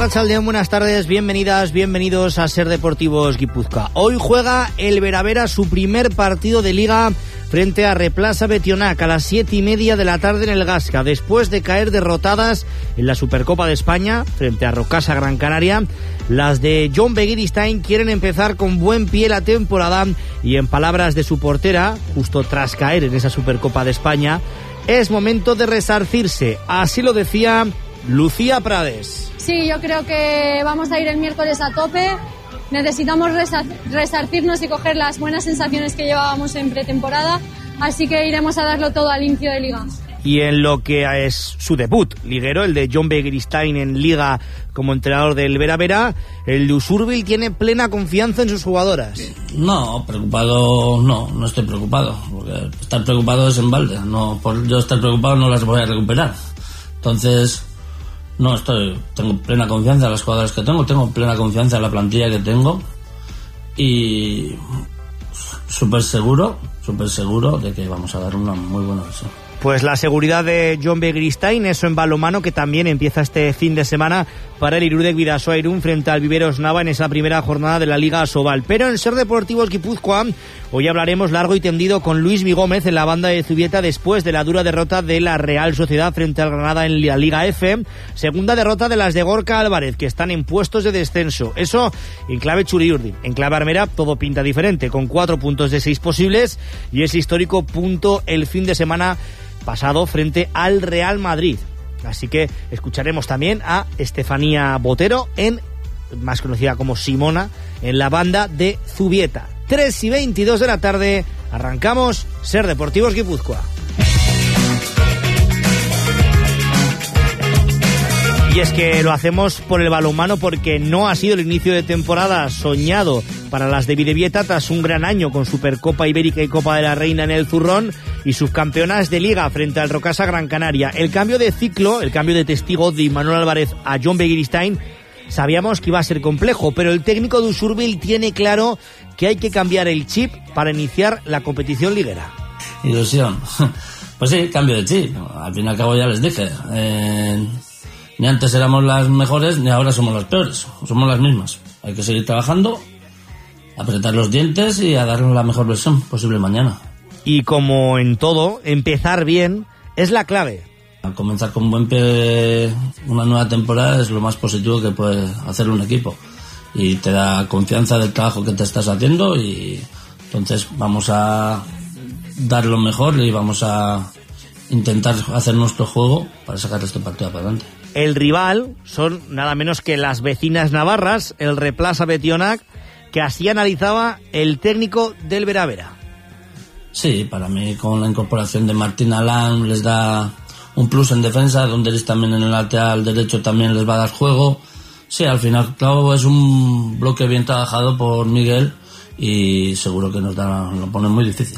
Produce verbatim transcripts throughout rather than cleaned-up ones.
Arratsaldeón, buenas tardes, bienvenidas, bienvenidos a Ser Deportivos Guipúzcoa. Hoy juega el Beravera su primer partido de Liga frente a Replasa Betionac a las siete y media de la tarde en el Gasca, después de caer derrotadas en la Supercopa de España frente a Rocasa Gran Canaria. Las de John Begiristain quieren empezar con buen pie la temporada y, en palabras de su portera, justo tras caer en esa Supercopa de España, es momento de resarcirse. Así lo decía Lucía Prades. Sí, yo creo que vamos a ir el miércoles a tope. Necesitamos resarcirnos y coger las buenas sensaciones que llevábamos en pretemporada, así que iremos a darlo todo al inicio de Liga. Y en lo que es su debut liguero, el de John Begiristain en Liga como entrenador del Beravera, el de Usurbil tiene plena confianza en sus jugadoras. No, preocupado no, no estoy preocupado, porque estar preocupado es en balde. No, por yo estar preocupado no las voy a recuperar. Entonces, no estoy, tengo plena confianza en las jugadoras que tengo, tengo plena confianza en la plantilla que tengo y súper seguro, súper seguro de que vamos a dar una muy buena versión. Pues la seguridad de John Begiristain, eso en balonmano, que también empieza este fin de semana para el Irudek Bidasoa Irún frente al Viveros Nava en esa primera jornada de la Liga Asobal. Pero en Ser Deportivos Guipúzcoa hoy hablaremos largo y tendido con Luis Migómez en la banda de Zubieta después de la dura derrota de la Real Sociedad frente al Granada en la Liga F. Segunda derrota de las de Gorka Álvarez, que están en puestos de descenso. Eso en clave Churiurdin. En clave armera todo pinta diferente, con cuatro puntos de seis posibles y ese histórico punto el fin de semana pasado frente al Real Madrid. Así que escucharemos también a Estefanía Botero, en más conocida como Simona, en la banda de Zubieta. tres y veintidós de la tarde, arrancamos Ser Deportivos Guipúzcoa. Y es que lo hacemos por el balonmano, porque no ha sido el inicio de temporada soñado para las de Bidebieta tras un gran año con Supercopa Ibérica y Copa de la Reina en el Zurrón y subcampeonas de Liga frente al Rocasa Gran Canaria. El cambio de ciclo, el cambio de testigo de Manuel Álvarez a John Begiristain, sabíamos que iba a ser complejo, pero el técnico de Usurbil tiene claro que hay que cambiar el chip para iniciar la competición liguera. Ilusión. Pues sí, cambio de chip. Al fin y al cabo ya les dije. Eh... Ni antes éramos las mejores, ni ahora somos las peores. Somos las mismas. Hay que seguir trabajando, apretar los dientes y a darle la mejor versión posible mañana. Y como en todo, empezar bien es la clave. Al comenzar con buen pie una nueva temporada es lo más positivo que puede hacer un equipo. Y te da confianza del trabajo que te estás haciendo y entonces vamos a dar lo mejor y vamos a intentar hacer nuestro juego para sacar este partido para adelante. El rival son nada menos que las vecinas navarras, el Replasa Betionac, que así analizaba el técnico del Beravera. Sí, para mí con la incorporación de Martín Alán les da un plus en defensa, donde eres también en el lateral derecho también les va a dar juego. Sí, al final, claro, es un bloque bien trabajado por Miguel y seguro que nos da, lo pone muy difícil.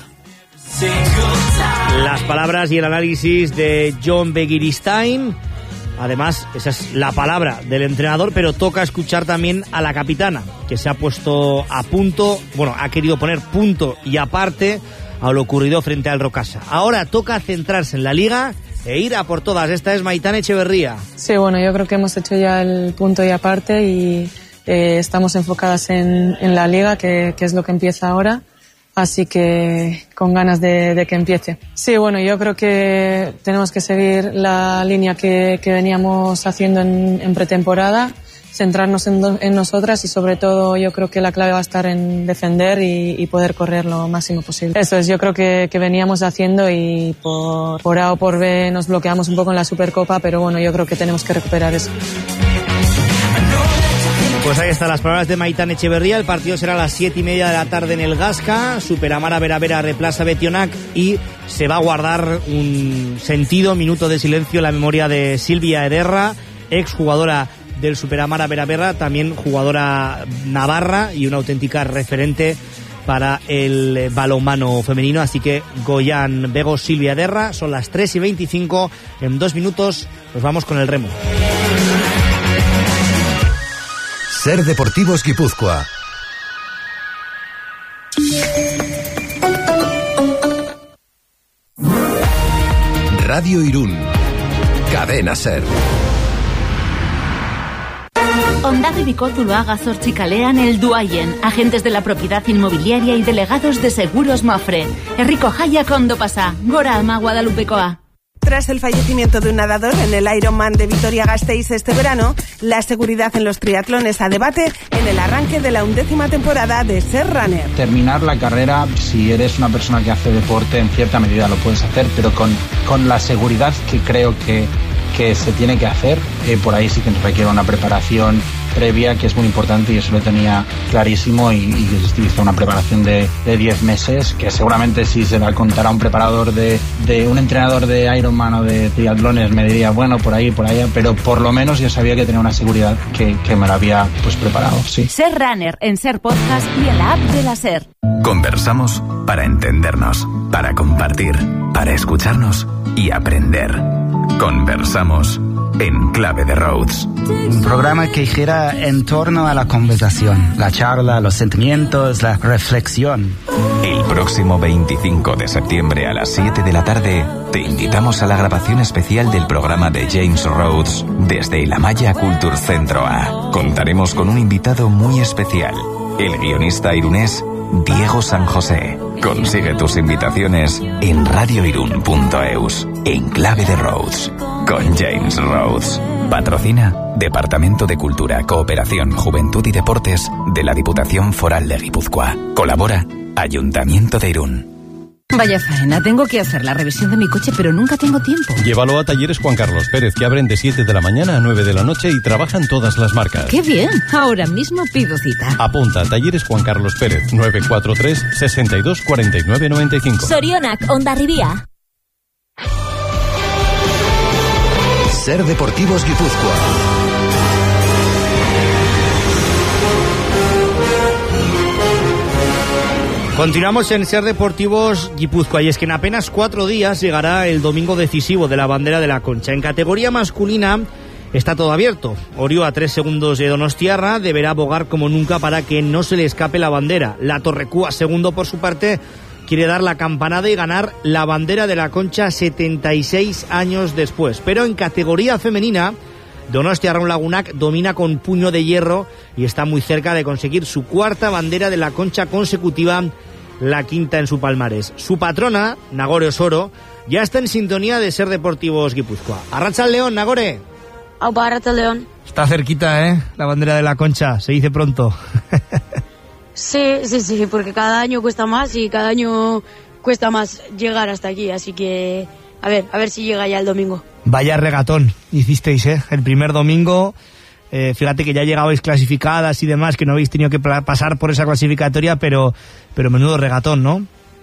Las palabras y el análisis de John Begiristain. Además, esa es la palabra del entrenador, pero toca escuchar también a la capitana, que se ha puesto a punto, bueno, ha querido poner punto y aparte a lo ocurrido frente al Rocasa. Ahora toca centrarse en la Liga e ir a por todas. Esta es Maitán Echeverría. Sí, bueno, yo creo que hemos hecho ya el punto y aparte y eh, estamos enfocadas en, en la Liga, que, que es lo que empieza ahora. Así que con ganas de, de que empiece. Sí, bueno, yo creo que tenemos que seguir la línea que, que veníamos haciendo en, en pretemporada, centrarnos en, do, en nosotras y sobre todo yo creo que la clave va a estar en defender y, y poder correr lo máximo posible. Eso es, yo creo que, que veníamos haciendo y por, por A o por B nos bloqueamos un poco en la Supercopa, pero bueno, yo creo que tenemos que recuperar eso. Pues ahí están las palabras de Maitán Echeverría. El partido será a las siete y media de la tarde en el Gasca. Superamara Beravera Replasa Betionac y se va a guardar un sentido minuto de silencio en la memoria de Silvia Ederra, exjugadora del Superamara Beravera, también jugadora navarra y una auténtica referente para el balonmano femenino. Así que Goyan Bego, Silvia Ederra, son las tres y veinticinco. En dos minutos nos vamos con el remo. Ser Deportivos Guipúzcoa. Radio Irún. Cadena Ser. Hondarribiko Zuloaga Zortzikalean el Duayen, agentes de la propiedad inmobiliaria y delegados de Seguros Mafre. Herriko Jaiak ondo pasa, gora ama Guadalupekoa. Tras el fallecimiento de un nadador en el Ironman de Vitoria-Gasteiz este verano, la seguridad en los triatlones a debate en el arranque de la undécima temporada de Ser Runner. Terminar la carrera, si eres una persona que hace deporte, en cierta medida lo puedes hacer, pero con, con la seguridad que creo que, que se tiene que hacer, eh, por ahí sí que requiere una preparación previa que es muy importante, y eso lo tenía clarísimo, y, y hizo una preparación de diez meses, que seguramente si se la contara a un preparador de, de un entrenador de Ironman o de triatlones me diría, bueno, por ahí, por allá, pero por lo menos yo sabía que tenía una seguridad que, que me la había pues preparado, sí. Ser Runner en Ser Podcast y en la app de la Ser. Conversamos para entendernos, para compartir, para escucharnos y aprender. Conversamos en Clave de Rhodes. Un programa que gira en torno a la conversación, la charla, los sentimientos, la reflexión. El próximo veinticinco de septiembre a las siete de la tarde te invitamos a la grabación especial del programa de James Rhodes desde el Amaya Culture Centro A. Contaremos con un invitado muy especial, el guionista irunés Diego San José. Consigue tus invitaciones en radioirun punto eus, en Clave de Rhodes, con James Rhodes. Patrocina Departamento de Cultura, Cooperación, Juventud y Deportes de la Diputación Foral de Guipúzcoa. Colabora Ayuntamiento de Irún. Vaya faena, tengo que hacer la revisión de mi coche, pero nunca tengo tiempo. Llévalo a Talleres Juan Carlos Pérez, que abren de siete de la mañana a nueve de la noche y trabajan todas las marcas. ¡Qué bien! Ahora mismo pido cita. Apunta a Talleres Juan Carlos Pérez, nueve cuatro tres, seis dos cuatro nueve nueve cinco. Sorionak, Hondarribia. Ser Deportivos Guipúzcoa. Continuamos en Ser Deportivos Guipúzcoa, y es que en apenas cuatro días llegará el domingo decisivo de la bandera de la Concha. En categoría masculina está todo abierto. Orio, a tres segundos de Donostiarra, deberá abogar como nunca para que no se le escape la bandera. La Torrecúa, segundo por su parte, quiere dar la campanada y ganar la bandera de la Concha setenta y seis años después. Pero en categoría femenina, Donostia Raúl Lagunac domina con puño de hierro y está muy cerca de conseguir su cuarta bandera de la Concha consecutiva, la quinta en su palmarés. Su patrona, Nagore Osoro, ya está en sintonía de Ser Deportivos Guipúzcoa. Arratsaldeon, Nagore. Aupa, Arratsaldeon. Está cerquita, ¿eh? La bandera de la Concha, se dice pronto. Sí, sí, sí, porque cada año cuesta más y cada año cuesta más llegar hasta aquí, así que a ver, a ver si llega ya el domingo. Vaya regatón hicisteis, ¿eh? El primer domingo, eh, fíjate que ya llegabais clasificadas y demás, que no habéis tenido que pasar por esa clasificatoria, pero, pero menudo regatón, ¿no?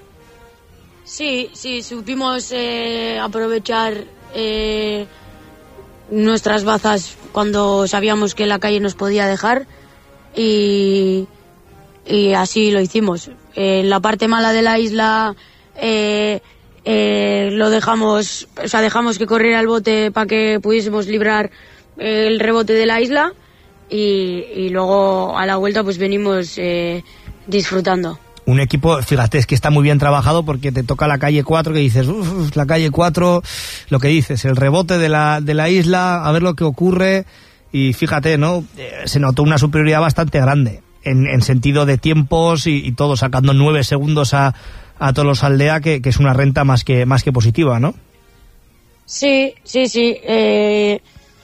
Sí, sí, supimos eh, aprovechar eh, nuestras bazas cuando sabíamos que la calle nos podía dejar, y, y así lo hicimos. En la parte mala de la isla Eh, Eh, lo dejamos, o sea, dejamos que corriera el bote para que pudiésemos librar eh, el rebote de la isla, y, y luego a la vuelta pues venimos eh, disfrutando. Un equipo, fíjate, es que está muy bien trabajado, porque te toca la calle cuatro, que dices, uff, la calle cuatro, lo que dices, el rebote de la, de la isla, a ver lo que ocurre, y fíjate, ¿no? Eh, se notó una superioridad bastante grande en, en sentido de tiempos y, y todo, sacando nueve segundos a a Tolos Aldea, que, que es una renta más que más que positiva, ¿no? Sí, sí, sí. Eh,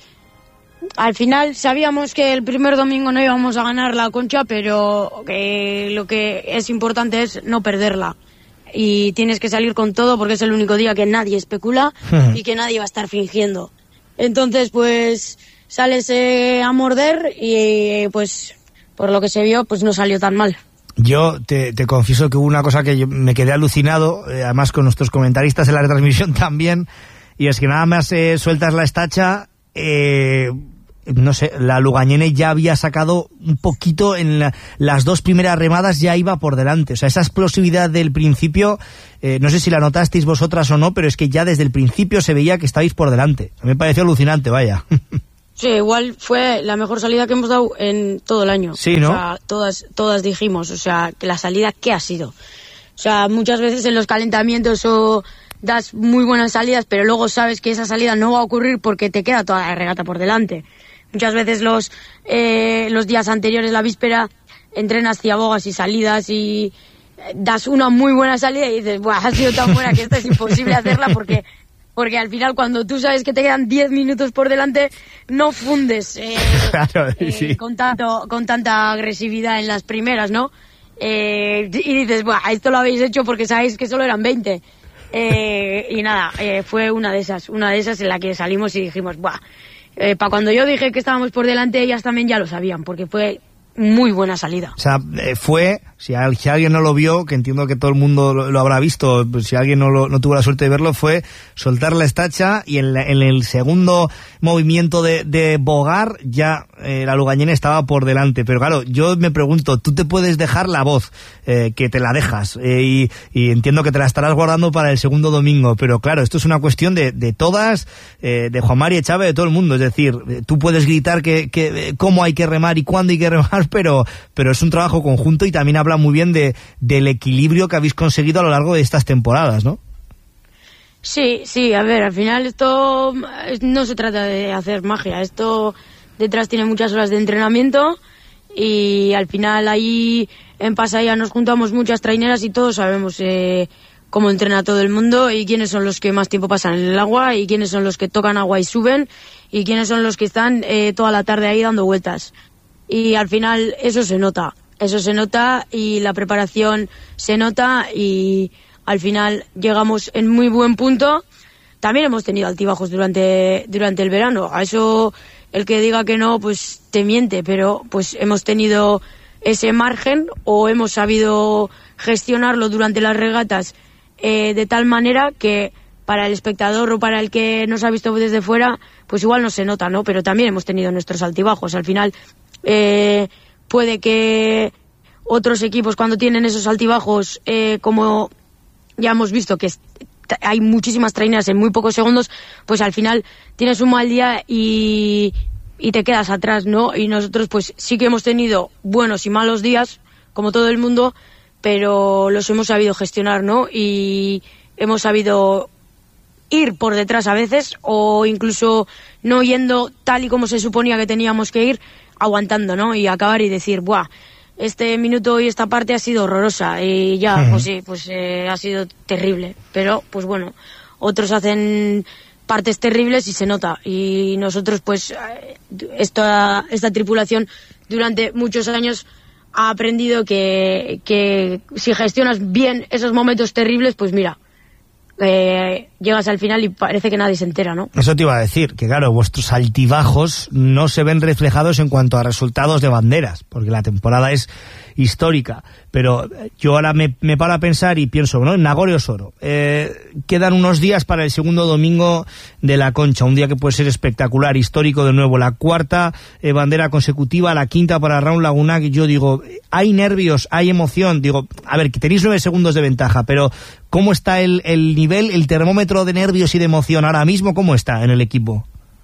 al final sabíamos que el primer domingo no íbamos a ganar la Concha, pero que lo que es importante es no perderla. Y tienes que salir con todo, porque es el único día que nadie especula y que nadie va a estar fingiendo. Entonces, pues, sales eh, a morder y, pues, por lo que se vio, pues no salió tan mal. Yo te, te confieso que hubo una cosa que yo me quedé alucinado, eh, además con nuestros comentaristas en la retransmisión también, y es que nada más eh, sueltas la estacha, eh, no sé, la Lugañene ya había sacado un poquito en la, las dos primeras remadas, ya iba por delante. O sea, esa explosividad del principio, eh, no sé si la notasteis vosotras o no, pero es que ya desde el principio se veía que estabais por delante. A mí me pareció alucinante, vaya. Sí, igual fue la mejor salida que hemos dado en todo el año. Sí, ¿no? O sea, todas, todas dijimos, o sea, que la salida, ¿qué ha sido? O sea, muchas veces en los calentamientos o das muy buenas salidas, pero luego sabes que esa salida no va a ocurrir porque te queda toda la regata por delante. muchas veces los eh, los días anteriores, la víspera, entrenas ciabogas y salidas y das una muy buena salida y dices, buah, ha sido tan buena que esta es imposible hacerla porque porque al final cuando tú sabes que te quedan diez minutos por delante no fundes eh, claro, eh, sí. con tanto con tanta agresividad en las primeras, ¿no? Eh, y dices, buah, esto lo habéis hecho porque sabéis que solo eran veinte. Eh, y nada, eh, fue una de esas, una de esas en la que salimos y dijimos, buah, eh, para cuando yo dije que estábamos por delante, ellas también ya lo sabían, porque fue muy buena salida. O sea, eh, fue, si, a, si alguien no lo vio, que entiendo que todo el mundo lo, lo habrá visto, pues si alguien no, lo, no tuvo la suerte de verlo, fue soltar la estacha y en, la, en el segundo movimiento de, de bogar ya eh, la lugañena estaba por delante. Pero claro, yo me pregunto, tú te puedes dejar la voz, eh, que te la dejas, eh, y, y entiendo que te la estarás guardando para el segundo domingo, pero claro, esto es una cuestión de, de todas, eh, de Juan Mari Echave, de todo el mundo. Es decir, tú puedes gritar que, que cómo hay que remar y cuándo hay que remar, pero pero es un trabajo conjunto y también habla muy bien de del equilibrio que habéis conseguido a lo largo de estas temporadas, ¿no? Sí, sí, a ver, al final esto no se trata de hacer magia, esto detrás tiene muchas horas de entrenamiento y al final ahí en Pasaia nos juntamos muchas traineras y todos sabemos eh, cómo entrena todo el mundo y quiénes son los que más tiempo pasan en el agua y quiénes son los que tocan agua y suben y quiénes son los que están eh, toda la tarde ahí dando vueltas. Y al final eso se nota, eso se nota y la preparación se nota y al final llegamos en muy buen punto. También hemos tenido altibajos durante, durante el verano, a eso el que diga que no pues te miente, pero pues hemos tenido ese margen o hemos sabido gestionarlo durante las regatas eh, de tal manera que para el espectador o para el que nos ha visto desde fuera pues igual no se nota, ¿no? Pero también hemos tenido nuestros altibajos, al final Eh, puede que otros equipos cuando tienen esos altibajos eh, como ya hemos visto que es, hay muchísimas traineras en muy pocos segundos, pues al final tienes un mal día y, y te quedas atrás, ¿no? Y nosotros pues sí que hemos tenido buenos y malos días como todo el mundo, pero los hemos sabido gestionar, ¿no? Y hemos sabido ir por detrás a veces o incluso no yendo tal y como se suponía que teníamos que ir, aguantando, ¿no? Y acabar y decir, buah, este minuto y esta parte ha sido horrorosa y ya, uh-huh. pues sí, pues eh, ha sido terrible. Pero, pues bueno, otros hacen partes terribles y se nota. Y nosotros, pues, esta, esta tripulación durante muchos años ha aprendido que, que si gestionas bien esos momentos terribles, pues mira, Eh, llegas al final y parece que nadie se entera, ¿no? Eso te iba a decir, que claro, vuestros altibajos no se ven reflejados en cuanto a resultados de banderas, porque la temporada es histórica, pero yo ahora me, me paro a pensar y pienso, ¿no? En Nagore Osoro, eh, quedan unos días para el segundo domingo de la Concha, un día que puede ser espectacular, histórico de nuevo, la cuarta eh, bandera consecutiva, la quinta para Raúl Laguna, que yo digo, hay nervios, hay emoción, digo, a ver, que tenéis nueve segundos de ventaja, pero ¿cómo está el, el nivel, el termómetro de nervios y de emoción ahora mismo? ¿Cómo está en el equipo?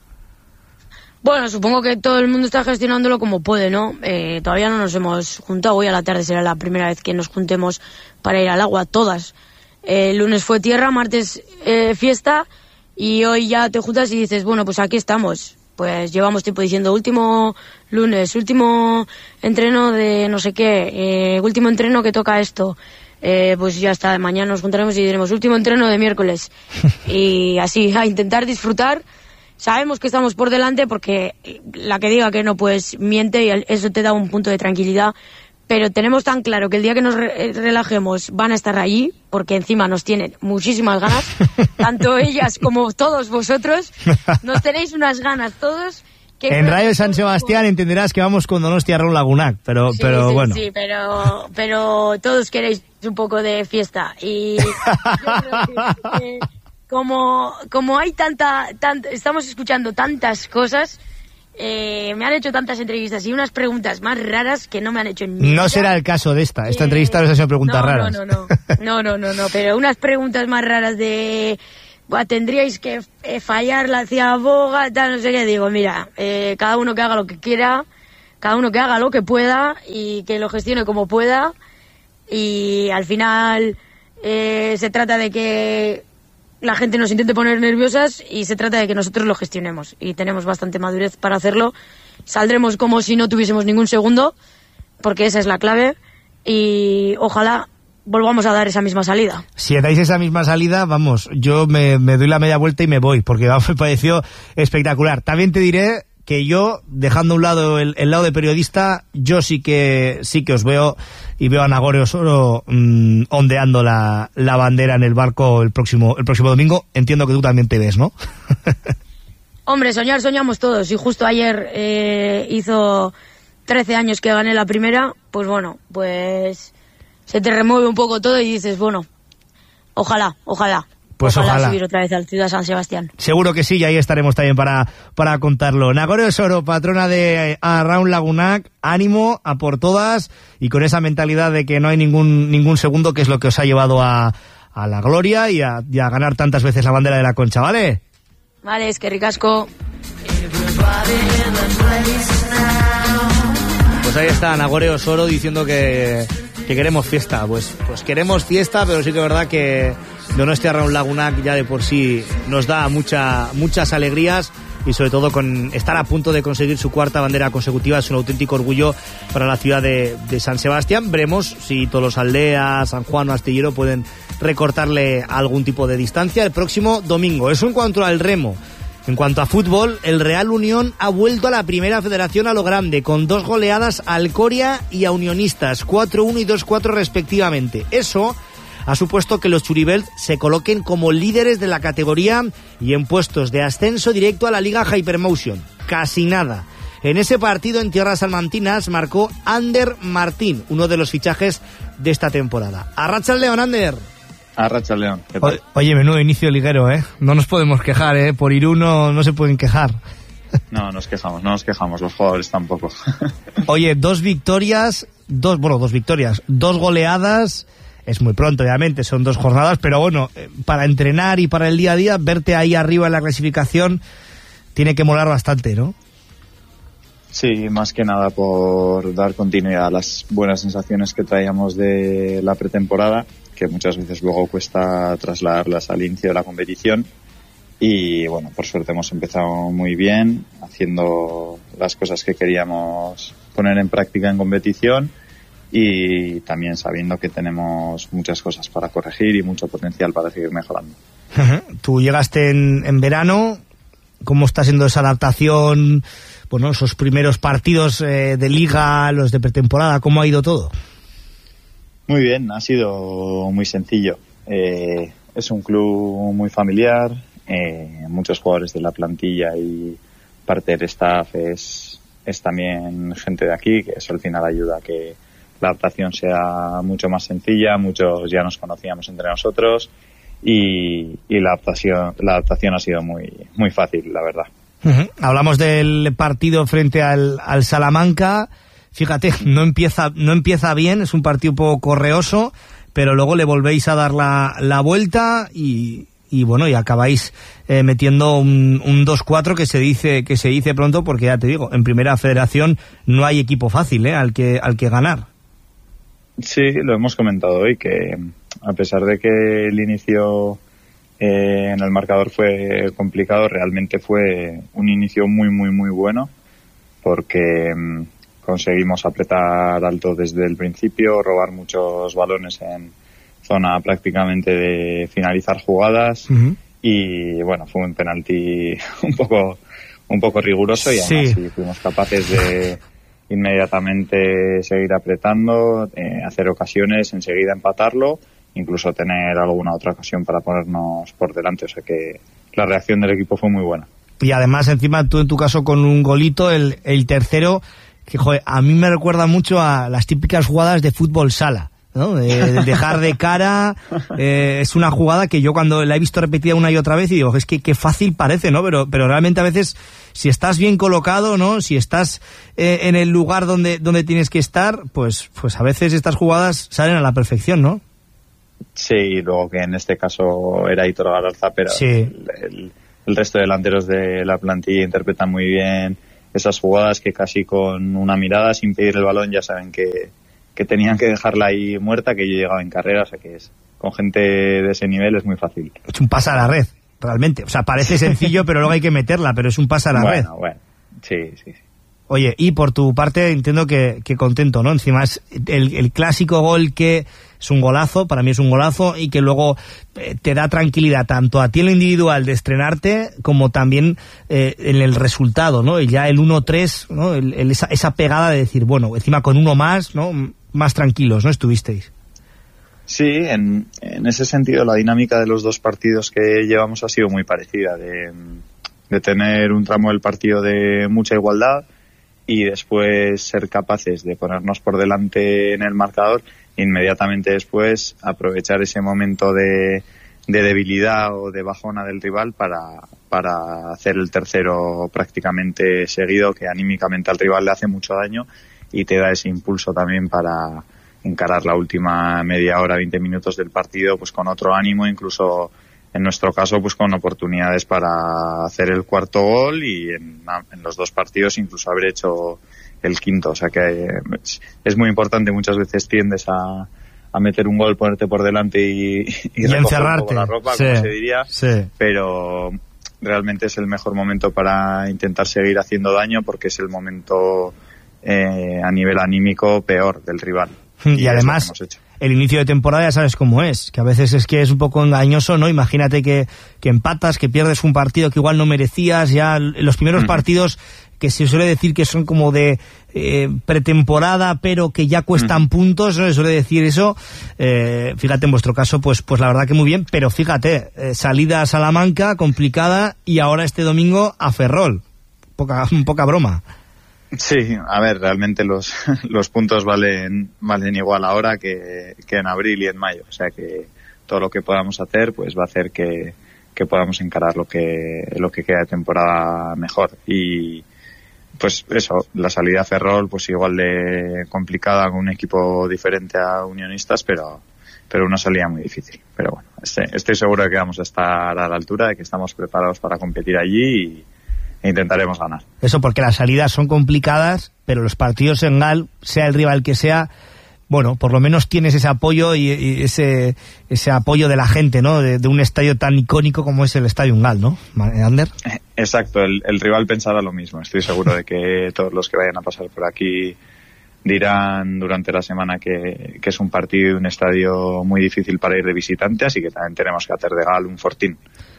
Bueno, supongo que todo el mundo está gestionándolo como puede, ¿no? Eh, todavía no nos hemos juntado, hoy a la tarde será la primera vez que nos juntemos para ir al agua, todas. Eh, el lunes fue tierra, martes eh, fiesta y hoy ya te juntas y dices, bueno, pues aquí estamos. Pues llevamos tiempo diciendo último lunes, último entreno de no sé qué, eh, último entreno que toca esto. Eh, pues ya está, mañana nos juntaremos y diremos último entreno de miércoles. Y así, a intentar disfrutar. Sabemos que estamos por delante porque la que diga que no, pues miente y eso te da un punto de tranquilidad. Pero tenemos tan claro que el día que nos re- relajemos van a estar allí, porque encima nos tienen muchísimas ganas, tanto ellas como todos vosotros. Nos tenéis unas ganas todos. Que en Radio San Sebastián entenderás que vamos con Donostia Raúl Lagunac, pero, sí, pero sí, bueno. Sí, pero, pero todos queréis un poco de fiesta. Y yo creo que, que como, como hay tanta, tanta, estamos escuchando tantas cosas, eh, me han hecho tantas entrevistas y unas preguntas más raras que no me han hecho ni No será el caso de esta, esta eh, entrevista no son preguntas no, raras. No, no, no, no, no, no, no, pero unas preguntas más raras de... Buah, tendríais que eh, fallar la ciaboga, tal, no sé qué. Digo, mira, eh, cada uno que haga lo que quiera, cada uno que haga lo que pueda y que lo gestione como pueda. Y al final eh, se trata de que la gente nos intente poner nerviosas y se trata de que nosotros lo gestionemos y tenemos bastante madurez para hacerlo. Saldremos como si no tuviésemos ningún segundo, porque esa es la clave, y ojalá volvamos a dar esa misma salida. Si dais esa misma salida, vamos, yo me, me doy la media vuelta y me voy, porque vamos, me pareció espectacular. También te diré que yo, dejando a un lado el, el lado de periodista, yo sí que sí que os veo y veo a Nagore Osoro mmm, ondeando la, la bandera en el barco el próximo el próximo domingo. Entiendo que tú también te ves, ¿no? Hombre, soñar soñamos todos, y justo ayer eh, hizo trece años que gané la primera, pues bueno, pues se te remueve un poco todo y dices, bueno, ojalá, ojalá. Pues ojalá, ojalá subir otra vez al Ciudad San Sebastián. Seguro que sí, y ahí estaremos también para, para contarlo. Nagore Osoro, patrona de Arraun Lagunac, ánimo a por todas, y con esa mentalidad de que no hay ningún ningún segundo, que es lo que os ha llevado a, a la gloria y a, y a ganar tantas veces la bandera de la Concha, ¿vale? Vale, es que ricasco. Pues ahí está Nagore Osoro diciendo que, que queremos fiesta. Pues, pues queremos fiesta, pero sí que es verdad que Donostia Arraun Lagunac ya de por sí nos da mucha, muchas alegrías, y sobre todo con estar a punto de conseguir su cuarta bandera consecutiva es un auténtico orgullo para la ciudad de, de San Sebastián. Veremos si Tolosaldea, San Juan o Astillero pueden recortarle algún tipo de distancia el próximo domingo. Eso en cuanto al remo. En cuanto a fútbol, el Real Unión ha vuelto a la primera federación a lo grande, con dos goleadas a Alcoria y a Unionistas, cuatro uno y dos cuatro respectivamente. Eso ha supuesto que los Churibelt se coloquen como líderes de la categoría y en puestos de ascenso directo a la Liga Hypermotion. Casi nada. En ese partido en tierras salmantinas marcó Ander Martín, uno de los fichajes de esta temporada. Arratsaldeon, Ander. Arratsaldeon. O, oye, menudo inicio liguero, ¿eh? No nos podemos quejar, ¿eh? Por Irún no, no se pueden quejar. No, nos quejamos, no nos quejamos, los jugadores tampoco. Oye, dos victorias, dos, bueno, dos victorias, dos goleadas. Es muy pronto, obviamente, son dos jornadas, pero bueno, para entrenar y para el día a día, verte ahí arriba en la clasificación tiene que molar bastante, ¿no? Sí, más que nada por dar continuidad a las buenas sensaciones que traíamos de la pretemporada, que muchas veces luego cuesta trasladarlas al inicio de la competición. Y bueno, por suerte hemos empezado muy bien, haciendo las cosas que queríamos poner en práctica en competición, y también sabiendo que tenemos muchas cosas para corregir y mucho potencial para seguir mejorando. Uh-huh. Tú llegaste en, en verano. ¿Cómo está siendo esa adaptación? Bueno, esos primeros partidos eh, de liga, los de pretemporada, ¿cómo ha ido todo? Muy bien, ha sido muy sencillo. Eh, es un club muy familiar, eh, muchos jugadores de la plantilla y parte del staff es, es también gente de aquí, que eso al final ayuda a que la adaptación sea mucho más sencilla. Muchos ya nos conocíamos entre nosotros y, y la adaptación la adaptación ha sido muy muy fácil, la verdad. Uh-huh. Hablamos del partido frente al, al Salamanca. Fíjate, no empieza no empieza bien, es un partido un poco correoso, pero luego le volvéis a dar la, la vuelta y, y bueno, y acabáis eh, metiendo un, un dos cuatro que se dice que se dice pronto, porque ya te digo, en primera federación no hay equipo fácil eh, al que al que ganar. Sí, lo hemos comentado hoy, que a pesar de que el inicio eh, en el marcador fue complicado, realmente fue un inicio muy, muy, muy bueno, porque mm, conseguimos apretar alto desde el principio, robar muchos balones en zona prácticamente de finalizar jugadas. Uh-huh. Y bueno, fue un penalti un poco, un poco riguroso, y además sí, sí fuimos capaces de inmediatamente seguir apretando, eh, hacer ocasiones, enseguida empatarlo, incluso tener alguna otra ocasión para ponernos por delante. O sea que la reacción del equipo fue muy buena. Y además, encima, tú en tu caso con un golito, el, el tercero, que joder, a mí me recuerda mucho a las típicas jugadas de fútbol sala, ¿no? De, de dejar de cara. Eh, es una jugada que yo cuando la he visto repetida una y otra vez y digo, es que qué fácil parece, ¿no? Pero, pero realmente a veces, si estás bien colocado, ¿no? Si estás eh, en el lugar donde, donde tienes que estar, pues, pues a veces estas jugadas salen a la perfección, ¿no? Sí, y luego que en este caso era Hitor Galarza, pero sí. el, el, el resto de delanteros de la plantilla interpretan muy bien esas jugadas, que casi con una mirada, sin pedir el balón, ya saben que, que tenían que dejarla ahí muerta, que yo llegaba en carrera. O sea que es con gente de ese nivel es muy fácil. Es un pase a la red, realmente. O sea, parece sencillo, pero luego hay que meterla, pero es un pase a la bueno, red. Bueno, bueno, sí, sí, sí. Oye, y por tu parte entiendo que, que contento, ¿no? Encima es el, el clásico gol que es un golazo, para mí es un golazo, y que luego eh, te da tranquilidad tanto a ti en lo individual de estrenarte como también eh, en el resultado, ¿no? Y ya el uno tres, ¿no? El, el, esa, esa pegada de decir, bueno, encima con uno más, ¿no? Más tranquilos, ¿no? Estuvisteis. Sí, en, en ese sentido la dinámica de los dos partidos que llevamos ha sido muy parecida, de, de tener un tramo del partido de mucha igualdad y después ser capaces de ponernos por delante en el marcador, inmediatamente después aprovechar ese momento de, de debilidad o de bajona del rival para, para hacer el tercero prácticamente seguido, que anímicamente al rival le hace mucho daño y te da ese impulso también para encarar la última media hora, veinte minutos del partido pues con otro ánimo, incluso en nuestro caso pues con oportunidades para hacer el cuarto gol y en, en los dos partidos incluso haber hecho el quinto. O sea que es, es muy importante, muchas veces tiendes a, a meter un gol, ponerte por delante y, y, y recoger encerrarte. Un poco la ropa, sí, como se diría, sí. Pero realmente es el mejor momento para intentar seguir haciendo daño porque es el momento eh, a nivel anímico peor del rival. Y, y además el inicio de temporada ya sabes cómo es, que a veces es que es un poco engañoso, ¿no? Imagínate que, que empatas, que pierdes un partido que igual no merecías, ya los primeros uh-huh. partidos que se suele decir que son como de eh, pretemporada, pero que ya cuestan uh-huh. puntos, ¿no? Se suele decir eso. Eh, fíjate, en vuestro caso, pues pues la verdad que muy bien, pero fíjate, eh, salida a Salamanca, complicada, y ahora este domingo a Ferrol. Poca, poca broma. Sí, a ver, realmente los los puntos valen valen igual ahora que, que en abril y en mayo, o sea que todo lo que podamos hacer pues va a hacer que, que podamos encarar lo que lo que queda de temporada mejor. Y pues eso, la salida a Ferrol pues igual de complicada con un equipo diferente a Unionistas, pero pero una salida muy difícil. Pero bueno, estoy, estoy seguro de que vamos a estar a la altura, de que estamos preparados para competir allí y intentaremos ganar. Eso porque las salidas son complicadas, pero los partidos en Gal, sea el rival que sea, bueno, por lo menos tienes ese apoyo y, y ese ese apoyo de la gente, ¿no? De, de un estadio tan icónico como es el Estadio Gal, ¿no, Ander? Exacto, el, el rival pensará lo mismo. Estoy seguro de que todos los que vayan a pasar por aquí dirán durante la semana que, que es un partido y un estadio muy difícil para ir de visitante, así que también tenemos que hacer de Gal un fortín.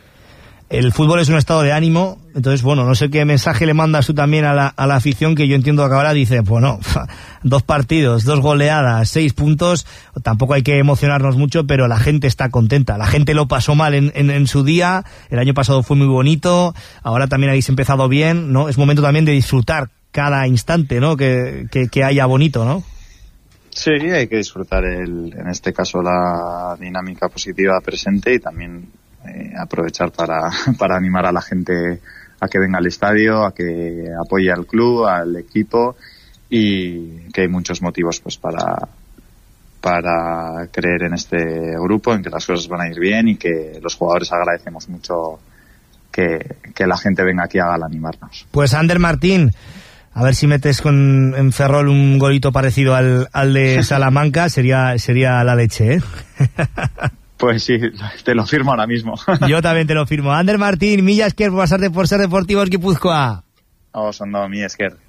El fútbol es un estado de ánimo, entonces, bueno, no sé qué mensaje le mandas tú también a la, a la afición, que yo entiendo que ahora dice, bueno, dos partidos, dos goleadas, seis puntos, tampoco hay que emocionarnos mucho, pero la gente está contenta, la gente lo pasó mal en, en, en su día, el año pasado fue muy bonito, ahora también habéis empezado bien, ¿no? Es momento también de disfrutar cada instante, ¿no? Que, que, que haya bonito, ¿no? Sí, hay que disfrutar, el, en este caso, la dinámica positiva presente y también Eh, aprovechar para, para animar a la gente a que venga al estadio, a que apoye al club, al equipo, y que hay muchos motivos pues para para creer en este grupo, en que las cosas van a ir bien y que los jugadores agradecemos mucho que, que la gente venga aquí a animarnos. Pues Ander Martín, a ver si metes con en Ferrol un golito parecido al, al de Salamanca, sería sería la leche, ¿eh? Pues sí, te lo firmo ahora mismo. Yo también te lo firmo. Ander Martín, mila esker por pasarte por Ser Deportivos Gipuzkoa. Oso ondo, mi esker.